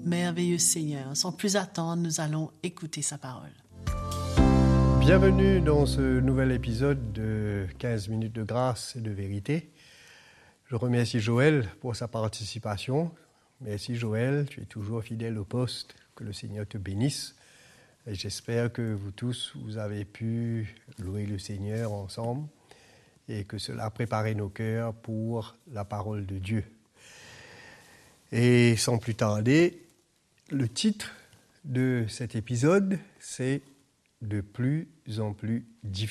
merveilleux Seigneur. Sans plus attendre, nous allons écouter sa parole. Bienvenue dans ce nouvel épisode de 15 minutes de grâce et de vérité. Je remercie Joël pour sa participation. Merci Joël, tu es toujours fidèle au poste. Que le Seigneur te bénisse. Et j'espère que vous tous, vous avez pu louer le Seigneur ensemble et que cela a préparé nos cœurs pour la parole de Dieu. Et sans plus tarder, le titre de cet épisode, c'est « De plus en plus difficile ».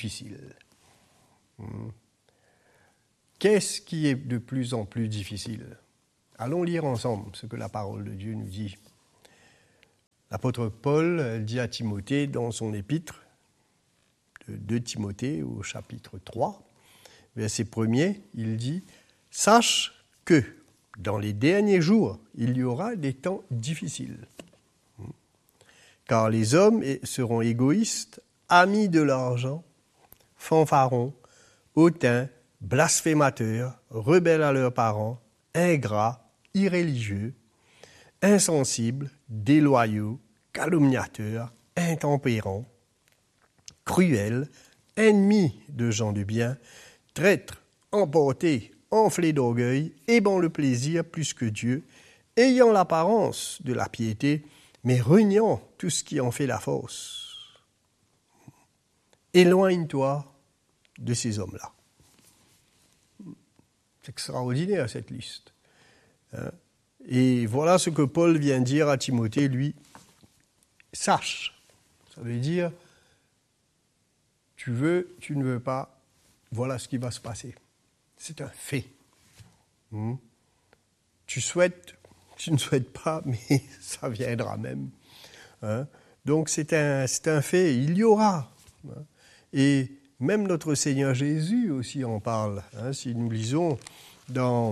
Qu'est-ce qui est de plus en plus difficile ? Allons lire ensemble ce que la parole de Dieu nous dit. L'apôtre Paul dit à Timothée dans son épître de 2 Timothée au chapitre 3, verset 1er, il dit « Sache que dans les derniers jours, il y aura des temps difficiles. Car les hommes seront égoïstes, amis de l'argent, fanfarons, hautains, blasphémateurs, rebelles à leurs parents, ingrats, irréligieux, insensibles, déloyaux, calomniateurs, intempérants, cruels, ennemis de gens de bien, traîtres, emportés, enflés d'orgueil, aimant le plaisir plus que Dieu, ayant l'apparence de la piété, mais reniant tout ce qui en fait la force. Éloigne-toi de ces hommes-là. C'est extraordinaire cette liste. Et voilà ce que Paul vient dire à Timothée, lui. Sache, ça veut dire, tu veux, tu ne veux pas, voilà ce qui va se passer. C'est un fait. Tu souhaites, tu ne souhaites pas, mais ça viendra même. Donc c'est un fait, il y aura. Et même notre Seigneur Jésus aussi en parle. Si nous lisons dans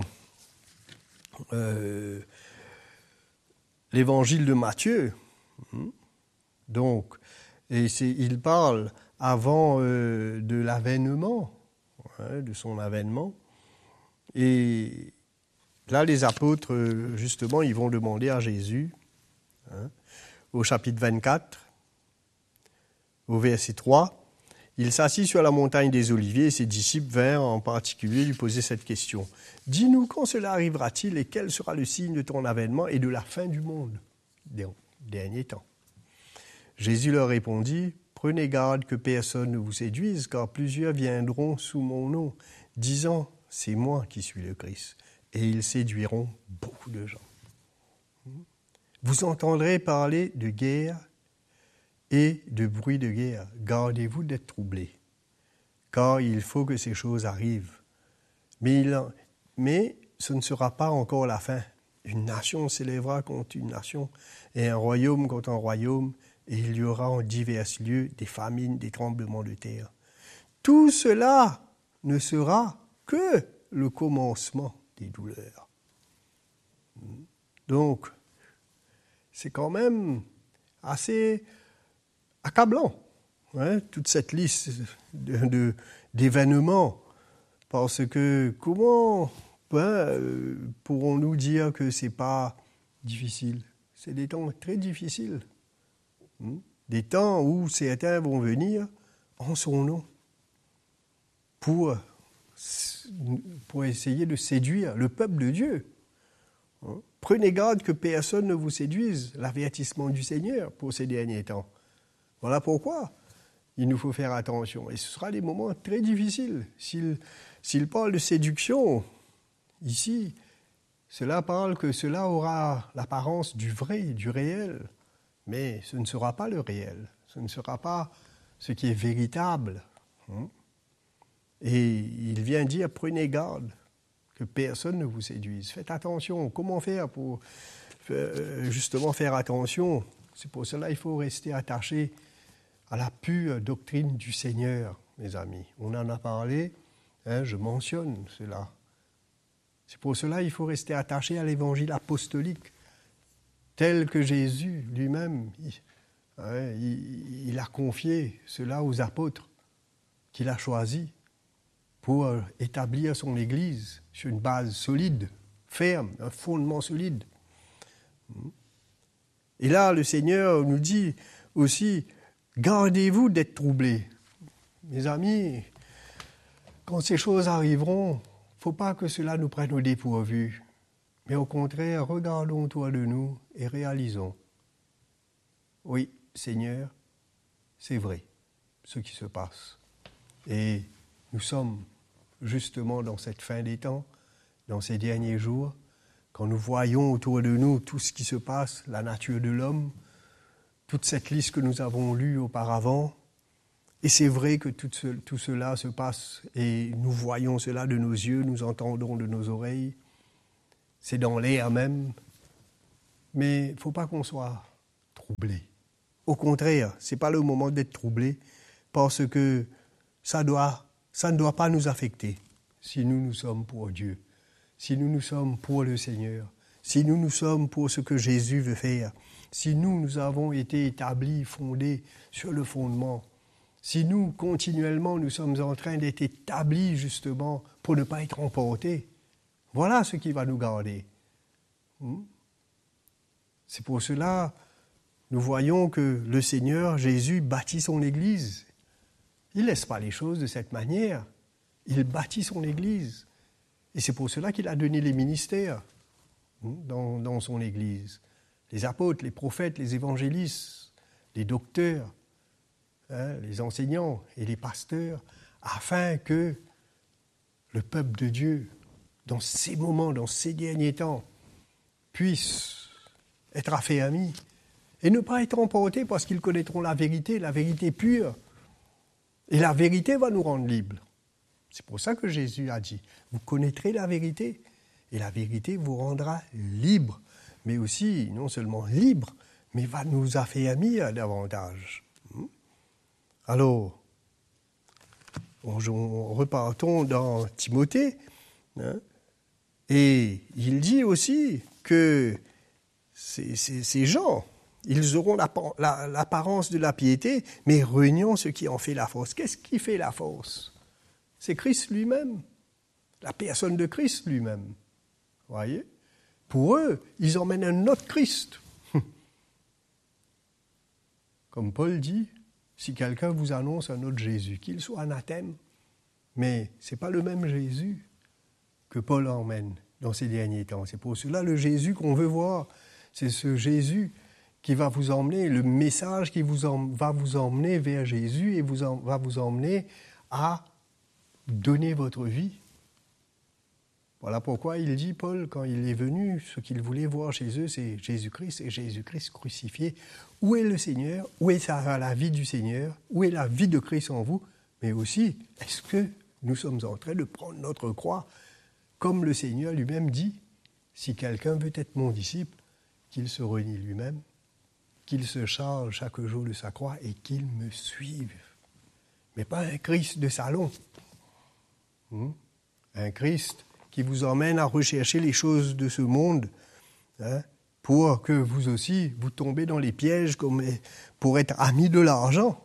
l'évangile de Matthieu, donc, il parle avant de l'avènement, de son avènement. Et là, les apôtres, justement, ils vont demander à Jésus, au chapitre 24, au verset 3, il s'assit sur la montagne des Oliviers et ses disciples vinrent en particulier lui poser cette question. « Dis-nous quand cela arrivera-t-il et quel sera le signe de ton avènement et de la fin du monde, des derniers temps ?» Jésus leur répondit, « Prenez garde que personne ne vous séduise, car plusieurs viendront sous mon nom, disant, c'est moi qui suis le Christ. Et ils séduiront beaucoup de gens. Vous entendrez parler de guerre et de bruit de guerre. Gardez-vous d'être troublés, car il faut que ces choses arrivent. Mais ce ne sera pas encore la fin. Une nation s'élèvera contre une nation, et un royaume contre un royaume, et il y aura en divers lieux des famines, des tremblements de terre. Tout cela ne sera que le commencement des douleurs. Donc, c'est quand même assez accablant, toute cette liste d'événements, parce que comment pourrons-nous dire que ce n'est pas difficile ? C'est des temps très difficiles, des temps où certains vont venir en son nom pour essayer de séduire le peuple de Dieu. Prenez garde que personne ne vous séduise, l'avertissement du Seigneur pour ces derniers temps. Voilà pourquoi il nous faut faire attention. Et ce sera des moments très difficiles. S'il parle de séduction, ici, cela parle que cela aura l'apparence du vrai, du réel. Mais ce ne sera pas le réel. Ce ne sera pas ce qui est véritable. Et il vient dire, prenez garde que personne ne vous séduise. Faites attention. Comment faire pour justement faire attention ? C'est pour cela qu'il faut rester attaché à la pure doctrine du Seigneur, mes amis. On en a parlé, je mentionne cela. C'est pour cela qu'il faut rester attaché à l'évangile apostolique, tel que Jésus lui-même, il a confié cela aux apôtres qu'il a choisis pour établir son Église sur une base solide, ferme, un fondement solide. Et là, le Seigneur nous dit aussi, gardez-vous d'être troublés. Mes amis, quand ces choses arriveront, il ne faut pas que cela nous prenne au dépourvu. Mais au contraire, regardons autour de nous et réalisons. Oui, Seigneur, c'est vrai, ce qui se passe. Et nous sommes justement dans cette fin des temps, dans ces derniers jours, quand nous voyons autour de nous tout ce qui se passe, la nature de l'homme, toute cette liste que nous avons lue auparavant. Et c'est vrai que tout cela se passe et nous voyons cela de nos yeux, nous entendons de nos oreilles. C'est dans l'air même. Mais il ne faut pas qu'on soit troublé. Au contraire, ce n'est pas le moment d'être troublé parce que ça ne doit pas nous affecter si nous sommes pour Dieu, si nous sommes pour le Seigneur, si nous sommes pour ce que Jésus veut faire, si nous avons été établis, fondés sur le fondement, si nous, continuellement, nous sommes en train d'être établis justement pour ne pas être emportés, voilà ce qui va nous garder. C'est pour cela, nous voyons que le Seigneur, Jésus, bâtit son Église. Il ne laisse pas les choses de cette manière. Il bâtit son Église. Et c'est pour cela qu'il a donné les ministères dans son Église. Les apôtres, les prophètes, les évangélistes, les docteurs, les enseignants et les pasteurs, afin que le peuple de Dieu, dans ces moments, dans ces derniers temps, puisse être affermi et ne pas être emporté parce qu'ils connaîtront la vérité pure. Et la vérité va nous rendre libres. C'est pour ça que Jésus a dit, vous connaîtrez la vérité et la vérité vous rendra libres. Mais aussi, non seulement libres, mais va nous affermir davantage. Alors, repartons dans Timothée, et il dit aussi que ces gens, ils auront l'apparence de la piété, mais reniant ce qui en fait la force. Qu'est-ce qui fait la force? C'est Christ lui-même, la personne de Christ lui-même. Vous voyez? Pour eux, ils emmènent un autre Christ. Comme Paul dit, si quelqu'un vous annonce un autre Jésus, qu'il soit anathème, mais ce n'est pas le même Jésus que Paul emmène dans ces derniers temps. C'est pour cela le Jésus qu'on veut voir. C'est ce Jésus qui va vous emmener, le message qui va vous emmener vers Jésus et va vous emmener à donner votre vie. Voilà pourquoi il dit, Paul, quand il est venu, ce qu'il voulait voir chez eux, c'est Jésus-Christ et Jésus-Christ crucifié. Où est le Seigneur? Où est la vie du Seigneur? Où est la vie de Christ en vous? Mais aussi, est-ce que nous sommes en train de prendre notre croix? Comme le Seigneur lui-même dit, si quelqu'un veut être mon disciple, qu'il se renie lui-même, qu'il se charge chaque jour de sa croix et qu'il me suive. Mais pas un Christ de salon. Un Christ qui vous emmène à rechercher les choses de ce monde, pour que vous aussi, vous tombez dans les pièges pour être amis de l'argent.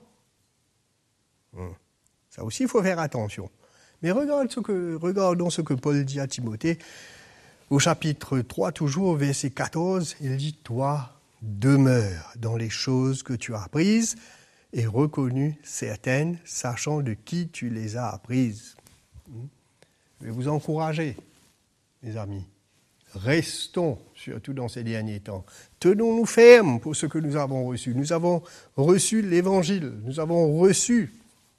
Ça aussi, il faut faire attention. Mais regardons ce que Paul dit à Timothée. Au chapitre 3, toujours, verset 14, il dit « Toi, demeure dans les choses que tu as apprises et reconnues certaines, sachant de qui tu les as apprises. » Je vais vous encourager, mes amis. Restons, surtout dans ces derniers temps. Tenons-nous fermes pour ce que nous avons reçu. Nous avons reçu l'Évangile. Nous avons reçu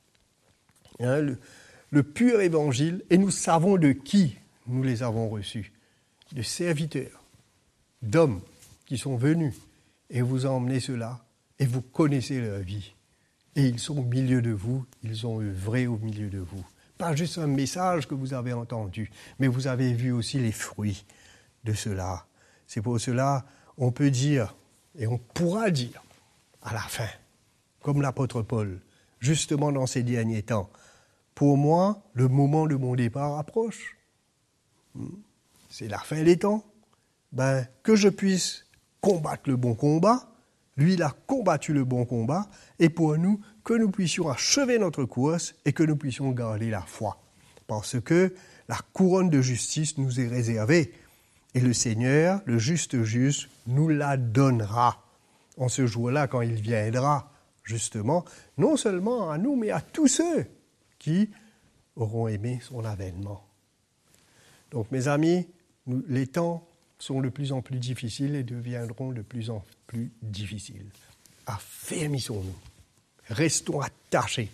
le pur Évangile et nous savons de qui nous les avons reçus. De serviteurs, d'hommes qui sont venus et vous ont emmené cela et vous connaissez leur vie. Et ils sont au milieu de vous, ils ont œuvré au milieu de vous. Pas juste un message que vous avez entendu, mais vous avez vu aussi les fruits de cela. C'est pour cela on peut dire, et on pourra dire, à la fin, comme l'apôtre Paul, justement dans ces derniers temps, pour moi, le moment de mon départ approche. C'est la fin des temps. Que je puisse combattre le bon combat. Lui, il a combattu le bon combat. Et pour nous, que nous puissions achever notre course et que nous puissions garder la foi. Parce que la couronne de justice nous est réservée. Et le Seigneur, le juste juge, nous la donnera. en ce jour-là, quand il viendra, justement, non seulement à nous, mais à tous ceux qui auront aimé son avènement. Donc, mes amis, les temps sont de plus en plus difficiles et deviendront de plus en plus difficiles. Affermissons-nous. Restons attachés.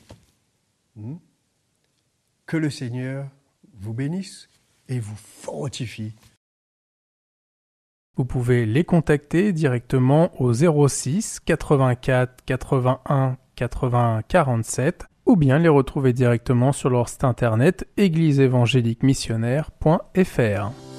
Que le Seigneur vous bénisse et vous fortifie. Vous pouvez les contacter directement au 06 84 81 80 47 ou bien les retrouver directement sur leur site internet égliseévangéliquemissionnaire.fr.